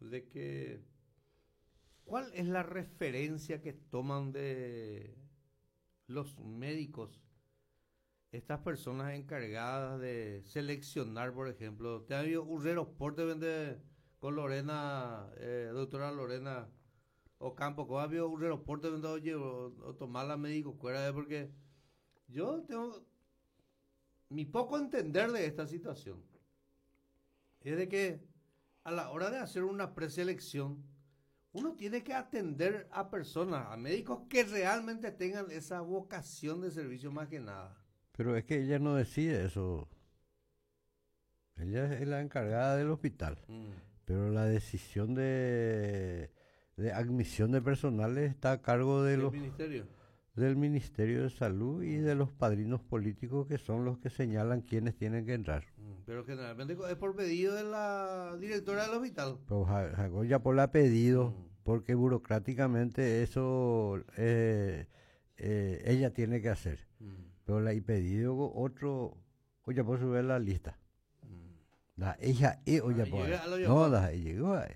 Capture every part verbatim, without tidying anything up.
de que ¿cuál es la referencia que toman de los médicos, estas personas encargadas de seleccionar, por ejemplo? Te ha habido un aeropuerto vende con Lorena, eh, doctora Lorena Ocampo, ¿cómo ha habido un aeropuerto vende oye o, o tomar la médico fuera? Porque yo tengo mi poco entender de esta situación. Es de que a la hora de hacer una preselección, uno tiene que atender a personas, a médicos que realmente tengan esa vocación de servicio más que nada. Pero es que ella no decide eso. Ella es la encargada del hospital. Mm. Pero la decisión de, de admisión de personal está a cargo de ¿El los, ministerio? del Ministerio de Salud y de los padrinos políticos, que son los que señalan quiénes tienen que entrar. Mm, pero generalmente es por pedido de la directora del hospital. Pero Jacob por la pedido, mm. porque burocráticamente eso eh, eh, ella tiene que hacer. Mm. Pero la y pedido otro, oye, por subir la lista. Mm. Da, ella es, oye, por no, da, llegó ahí.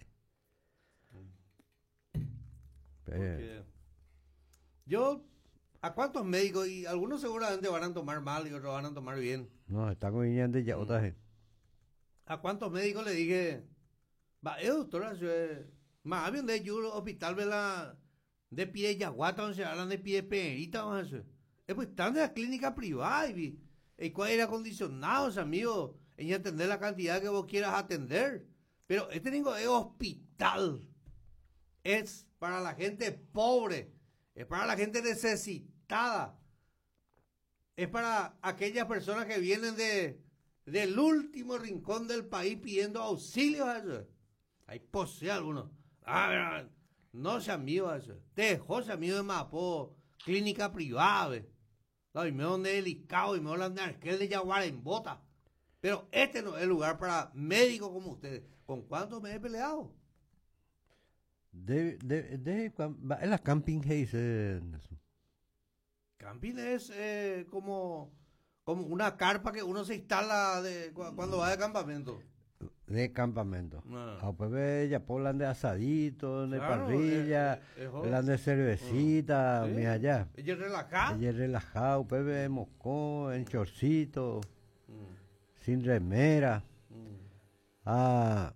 Porque yo, ¿a cuántos médicos? Y algunos seguramente van a tomar mal y otros van a tomar bien. No, están viniendo ya otra gente. ¿A cuántos médicos le dije? Va, eh, doctora, más bien de yo hospital de la de pie de yaguata, donde se hablan de pie de perita, vamos a hacer. Es pues están de la clínica privada y el cual aire acondicionado, amigo, en atender la cantidad que vos quieras atender. Pero este niño es hospital. Es para la gente pobre, es para la gente necesitada, es para aquellas personas que vienen de del último rincón del país pidiendo auxilio a eso. Hay posee algunos. Ah, no se amigo a eso. Te dejó se amigo de Mapo, clínica privada. No, y me donde delicado y me hablan de Arquel de Yaguara en bota. Pero este no es el lugar para médicos como ustedes. ¿Con cuántos me he peleado? De, de, de, en la camping que dice eso. Camping es eh, como, como una carpa que uno se instala de, cuando va de campamento. De campamento. No. Ah, pues ve, ya hablan de asadito, de claro, parrilla, hablan de cervecita, ¿sí? Mira allá. Ella es relajada. Ella es relajada, pues ve moscón, en chorcito, mm. sin remera. Mm. Ah.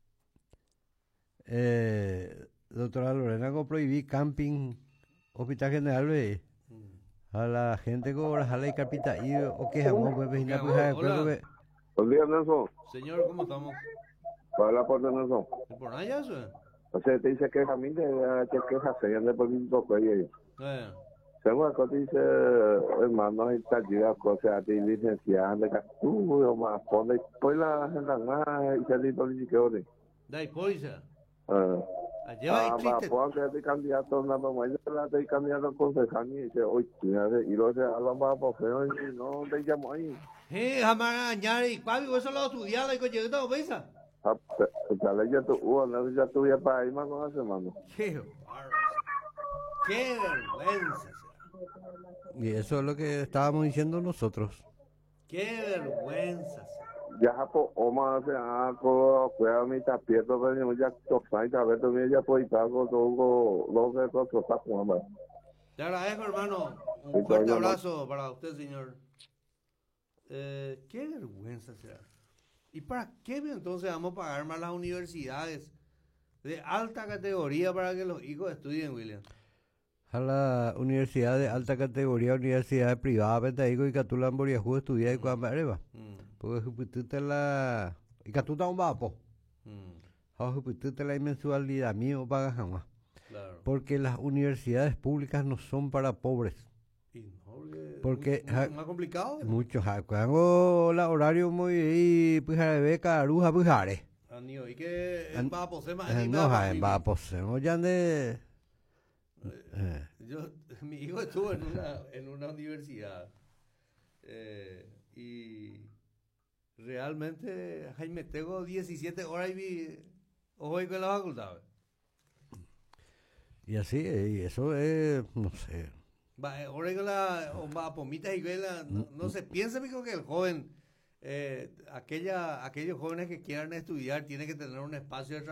Eh, doctora Lorena, ¿cómo prohibí camping Hospital General ve? Mm. A la gente que ahora jala y carpita y o que jamón pues vecina pues hola. Pues, Buen día, Nelson. Señor, ¿cómo estamos? Para por Nelson. ¿Por allá eso? O sea, te dice que a mí te quejas se ande por mi toque ahí. Eh. Según acá dice, hermano, está allá, cosa a ti licenciada de castuvo, más pone pues la agenda más y salí político. Dai poisa. Ah, Allá va, porque de candidato na mamá la de candidato concejal y dice, "Oye, y lo se habla más por feo y no te llamo ahí." Eh, jamás añade, ¿cuál eso lo estudiaba y con llegado pesa? Ah, la ya tu, no ya tu ya para ahí más con ese mano. Qué Qué vergüenza. Y eso es lo que estábamos diciendo nosotros. Qué vergüenza. Ya po oma se ha co cueva mi tapieto pero ya toca y saber también ya pues pago todo lo que todo está como. Te agradezco, hermano. Un fuerte abrazo para usted, señor. Eh, qué vergüenza será. ¿Y para qué entonces vamos a pagar más las universidades de alta categoría para que los hijos estudien, William? A la universidad de alta categoría, universidad privada, pero digo, y que tú la emboriajú estudiar y cuando arriba. Porque tú te la. Y que tú te un vapo. Tú te la mensualidad mío pagas jamás. Claro. Porque las universidades públicas no son para pobres. Y no, porque es más complicado. Muchos hago el horario muy pues de beca aruja pues jare. Anio, y que en va posee más no va posee, ya de Eh, yo, mi hijo estuvo en una, en una universidad eh, y realmente Jaime tengo diecisiete horas y vi hoy con la facultad. Y así, y eso es, no sé. Va, ahora con la va, pomita y vela, no, no se piensa que el joven, eh, aquella, aquellos jóvenes que quieran estudiar tienen que tener un espacio de trabajo.